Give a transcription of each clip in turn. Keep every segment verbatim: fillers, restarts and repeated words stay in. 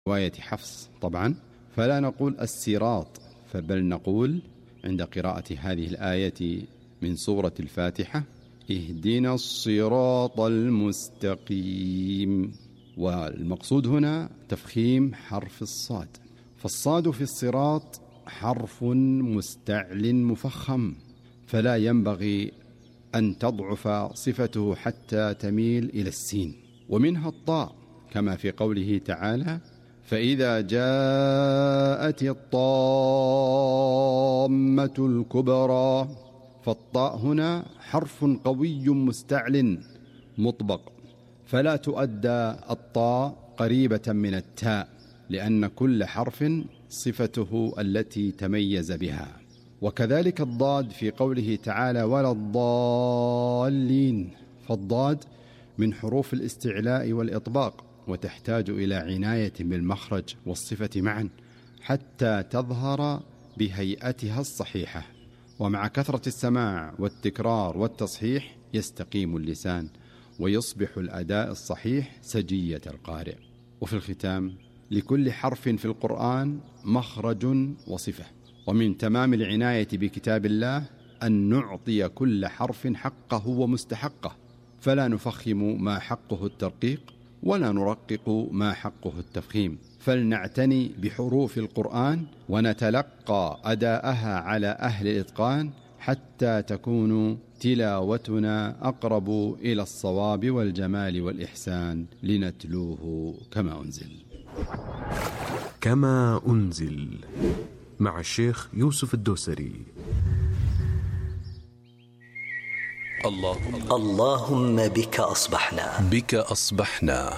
رواية حفص طبعا، فلا نقول الصراط، فبل نقول عند قراءة هذه الآية من سورة الفاتحة: اهدنا الصراط المستقيم. والمقصود هنا تفخيم حرف الصاد، فالصاد في الصراط حرف مستعل مفخم، فلا ينبغي أن تضعف صفته حتى تميل إلى السين. ومنها الطاء كما في قوله تعالى: فإذا جاءت الطامة الكبرى، فالطاء هنا حرف قوي مستعل مطبق، فلا تؤدى الطاء قريبة من التاء، لأن كل حرف صفته التي تميز بها. وكذلك الضاد في قوله تعالى: ولا الضالين، فالضاد من حروف الاستعلاء والإطباق، وتحتاج إلى عناية بالمخرج والصفة معا حتى تظهر بهيئتها الصحيحة. ومع كثرة السماع والتكرار والتصحيح يستقيم اللسان ويصبح الأداء الصحيح سجية القارئ. وفي الختام، لكل حرف في القرآن مخرج وصفة، ومن تمام العناية بكتاب الله أن نعطي كل حرف حقه ومستحقه، فلا نفخم ما حقه الترقيق ولا نرقق ما حقه التفخيم، فلنعتني بحروف القرآن ونتلقى أداءها على أهل الإتقان حتى تكون تلاوتنا أقرب إلى الصواب والجمال والإحسان، لنتلوه كما أنزل. كما أنزل مع الشيخ يوسف الدوسري. الله اللهم بك أصبحنا بك أصبحنا.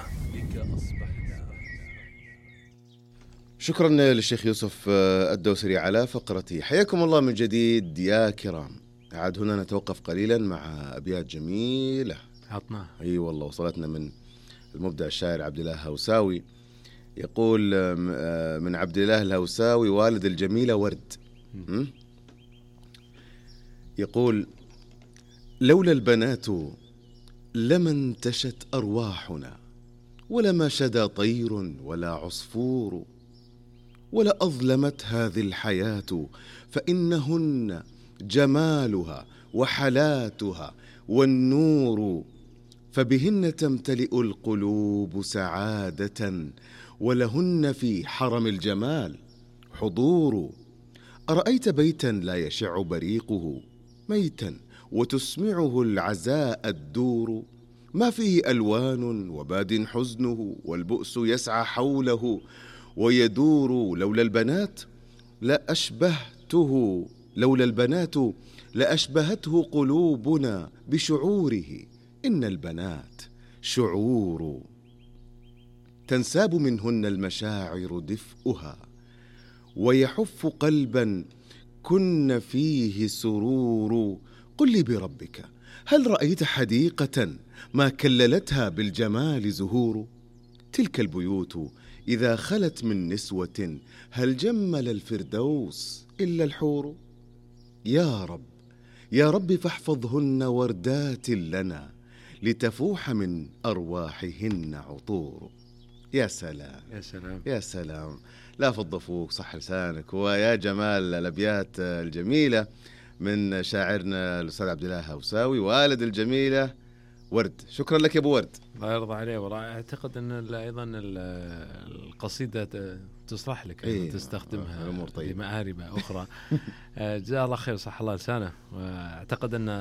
شكرا للشيخ يوسف الدوسري على فقرتي. حياكم الله من جديد يا كرام. عاد هنا نتوقف قليلا مع أبيات جميلة عطنا. أي أيوة والله، وصلتنا من المبدع الشاعر عبد الله الهوساوي. يقول من عبد الله الهوساوي والد الجميلة ورد، يقول: لولا البنات لما انتشت أرواحنا، ولما شدا طير ولا عصفور، ولا أظلمت هذه الحياة، فإنهن جمالها وحلاتها والنور، فبهن تمتلئ القلوب سعادة، ولهن في حرم الجمال حضور. أرأيت بيتا لا يشع بريقه ميتا، وتسمعه العزاء الدور، ما فيه ألوان وباد حزنه، والبؤس يسعى حوله ويدور. لولا البنات لأشبهته لولا البنات لأشبهته قلوبنا بشعوره، إن البنات شعور، تنساب منهن المشاعر دفئها، ويحف قلبا كن فيه سرور. قل لي بربك، هل رأيت حديقة ما كللتها بالجمال زهور؟ تلك البيوت إذا خلت من نسوة، هل جمل الفردوس إلا الحور؟ يا رب يا رب فاحفظهن وردات لنا، لتفوح من أرواحهن عطور. يا سلام يا سلام يا سلام، لا فض فوق، صح لسانك، ويا جمال الأبيات الجميلة من شاعرنا الأستاذ عبد الله الهوساوي والد الجميلة ورد. شكرا لك يا أبو ورد، الله يرضى عليه. وأعتقد أن أيضا القصيدة تصلح لك أن تستخدمها لمآرب أخرى. جزاه الله خير، صح الله لسانه. وأعتقد أن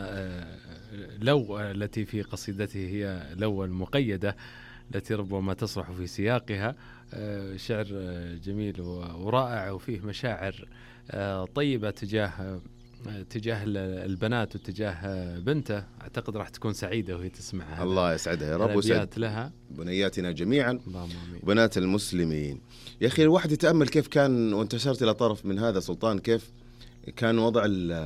لو التي في قصيدته هي لو المقيدة التي ربما تصلح في سياقها. شعر جميل ورائع، وفيه مشاعر طيبة تجاه تجاه البنات وتجاه بنته. أعتقد راح تكون سعيدة وهي تسمعها. الله يسعدها يا رب، ويسعد لها بنياتنا جميعا وبنات المسلمين. يا أخي الواحد يتأمل كيف كان، وانتشرت إلى طرف من هذا سلطان، كيف كان وضع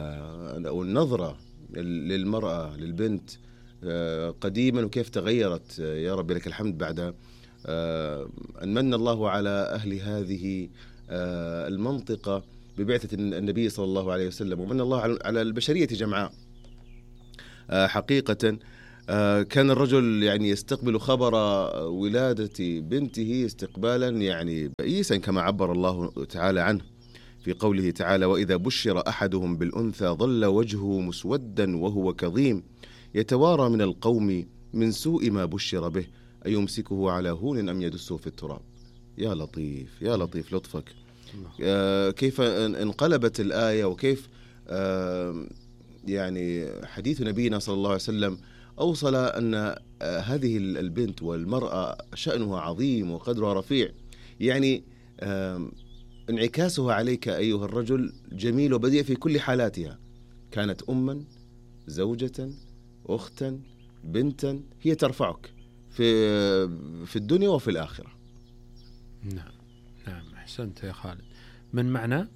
النظرة للمرأة للبنت قديما، وكيف تغيرت يا رب لك الحمد بعد أن من الله على أهل هذه المنطقة ببعثة النبي صلى الله عليه وسلم، ومن الله على البشرية جمعاء. حقيقة كان الرجل يعني يستقبل خبر ولادة بنته استقبالا يعني بئيسا كما عبر الله تعالى عنه في قوله تعالى: وإذا بشر أحدهم بالأنثى ظل وجهه مسودا وهو كظيم يتوارى من القوم من سوء ما بشر به أيمسكه على هون أم يدسه في التراب. يا لطيف يا لطيف لطفك. آه كيف انقلبت الآية، وكيف آه يعني حديث نبينا صلى الله عليه وسلم أوصل أن آه هذه البنت والمرأة شأنها عظيم وقدرها رفيع. يعني آه انعكاسها عليك أيها الرجل جميل وبديع في كل حالاتها. كانت أما، زوجة، أختا، بنتا، هي ترفعك في في الدنيا وفي الآخرة. نعم نعم أحسنت يا خالد. من معنا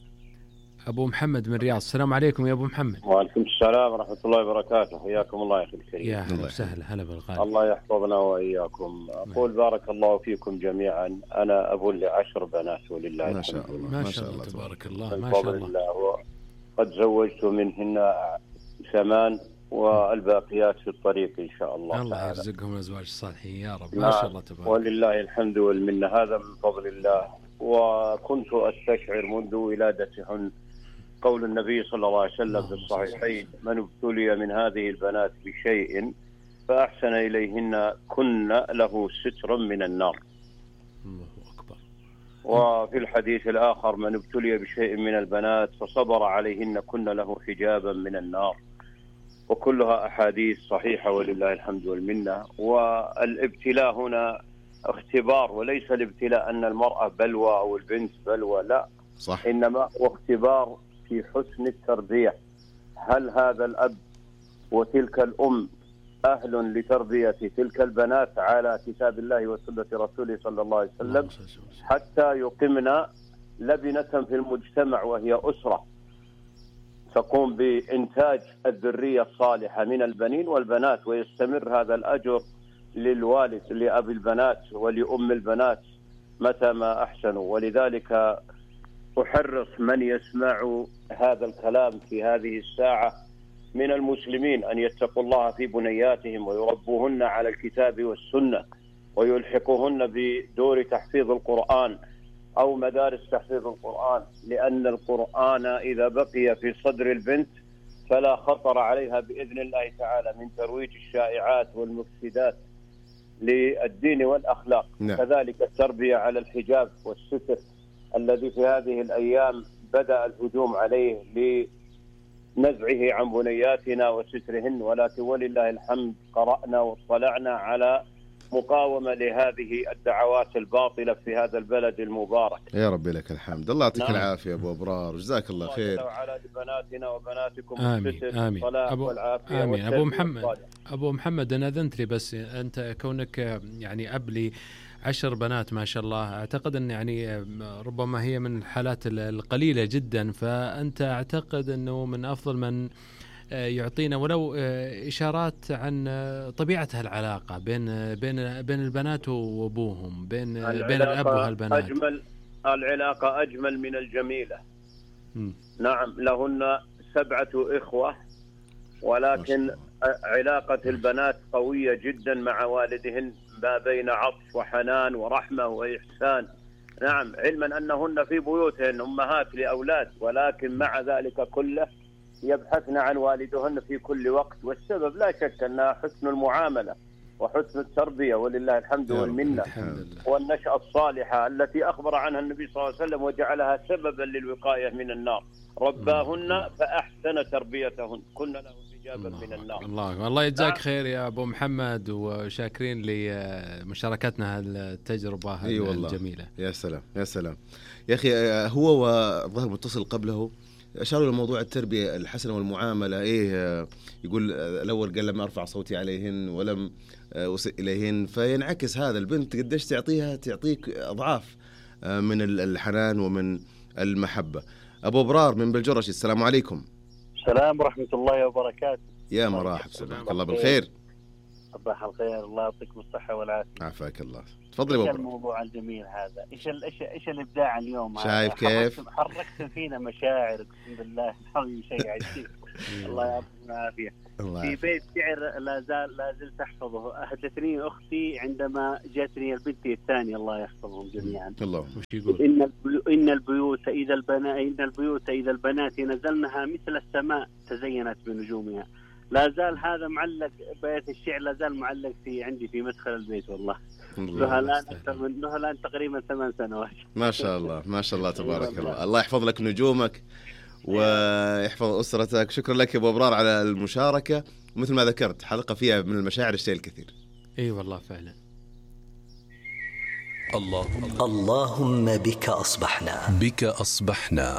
أبو محمد من الرياض. السلام عليكم يا أبو محمد. وعليكم السلام ورحمة الله وبركاته. حياكم الله يا أخي الكريم. يا أهلا وسهلا. هلا بالغالي. الله يحفظنا وإياكم. أقول بارك الله فيكم جميعا. أنا أبو لعشر بنات ولله ما شاء الله ما شاء الله تبارك الله ما شاء الله. قد زوجت منهن ثمان والباقيات في الطريق إن شاء الله. الله يرزقهم الأزواج الصالحين يا رب. ما شاء الله تبارك. ولله الحمد والمنة. هذا من فضل الله. وكنت أستشعر منذ ولادتهن قول النبي صلى الله عليه وسلم في الصحيحين: من ابتلي من هذه البنات بشيء فأحسن إليهن كن له سترا من النار. الله أكبر. وفي الحديث الآخر: من ابتلي بشيء من البنات فصبر عليهن كن له حجابا من النار. وكلها أحاديث صحيحة ولله الحمد والمنة. والابتلاء هنا اختبار، وليس الابتلاء أن المرأة بلوى أو البنت بلوى، لا صح. إنما هو اختبار في حسن التربية. هل هذا الأب وتلك الأم أهل لتربية تلك البنات على كتاب الله وسنة رسوله صلى الله عليه وسلم حتى يقمن لبنة في المجتمع وهي أسرة تقوم بإنتاج الذرية الصالحة من البنين والبنات، ويستمر هذا الأجر للوالد لأبي البنات ولأم البنات متى ما أحسنوا. ولذلك أحرص من يسمع هذا الكلام في هذه الساعة من المسلمين أن يتقوا الله في بنياتهم ويربوهن على الكتاب والسنة ويلحقوهن بدور تحفيظ القرآن أو مدارس تحفيظ القرآن، لأن القرآن إذا بقي في صدر البنت فلا خطر عليها بإذن الله تعالى من ترويج الشائعات والمفسدات للدين والأخلاق. نعم. كذلك التربية على الحجاب والستر الذي في هذه الأيام بدأ الهجوم عليه لنزعه عن بنياتنا وسترهن، ولكن ولله الحمد قرأنا واطلعنا على مقاومة لهذه الدعوات الباطلة في هذا البلد المبارك. يا ربي لك الحمد. الله يعطيك نعم. العافية أبو أبرار، جزاك الله خير. وعلى بناتنا وبناتكم آمين آمين. أبو, آمين. أبو محمد أبو محمد أنا أذنت لي بس أنت كونك يعني أب لي عشر بنات ما شاء الله، أعتقد أن يعني ربما هي من الحالات القليلة جدا، فأنت أعتقد أنه من أفضل من يعطينا ولو إشارات عن طبيعة العلاقة بين بين بين البنات وأبوهم، بين بين الأب والبنات. أجمل العلاقة أجمل من الجميلة. م. نعم لهن سبعة إخوة، ولكن علاقة البنات قوية جدا مع والدهن، ما بين عطف وحنان ورحمة وإحسان. نعم علما أنهن في بيوتهن أمهات لأولاد، ولكن مع ذلك كله يبحثن عن والدهن في كل وقت، والسبب لا شك أنها حسن المعاملة وحسن التربية ولله الحمد والمنة والنشأة الصالحة التي أخبر عنها النبي صلى الله عليه وسلم وجعلها سببا للوقاية من النار. رباهن فأحسن تربيتهن كن له حجابا من النار. الله الله يجزاك خير يا أبو محمد، وشاكرين لمشاركتنا هالتجربة أي الجميلة. يا سلام يا سلام يا أخي. هو والظهر متصل قبله أشاروا لموضوع التربية الحسنة والمعاملة. إيه يقول الأول قال لم أرفع صوتي عليهن ولم أسئ إليهن، فينعكس هذا البنت قديش تعطيها تعطيك أضعاف من الحنان ومن المحبة. أبو برار من بلجرش، السلام عليكم. السلام ورحمة الله وبركاته. يا مرحب، سبحانك الله بالخير. صباح الخير، الله يعطيكم الصحة والعافية. عافاك الله. تفضل يا أبو برار. الموضوع الجميل هذا، إيش إيش إيش الإبداع اليوم. شايف كيف؟ حركت فينا مشاعر، أقسم بالله شيء شيء عجيب. الله يعطيك العافية. في بيت شعر لا زال لا زلت أحفظه، أحدثني أختي عندما جاتني البنت الثانية الله يحفظهم جميعا. الله. وش يقول؟ إن البيو إن البيوت إذا البنات إن البيوت إذا البنات نزلنها مثل السماء تزينت بنجومها. لا زال هذا معلق، بيت الشعر لا زال معلق في عندي في مدخل البيت والله. لها الآن أكثر من لها الآن تقريبا ثمان سنوات. ما شاء الله ما شاء الله تبارك الله. الله يحفظ لك نجومك ويحفظ أسرتك. شكرا لك يا أبو أبرار على المشاركة، ومثل ما ذكرت حلقة فيها من المشاعر الشيء الكثير. اي والله فعلا. اللهم اللهم بك أصبحنا بك أصبحنا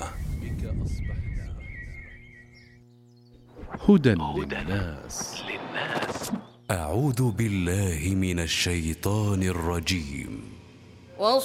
هدى للناس. أعوذ بالله من الشيطان الرجيم.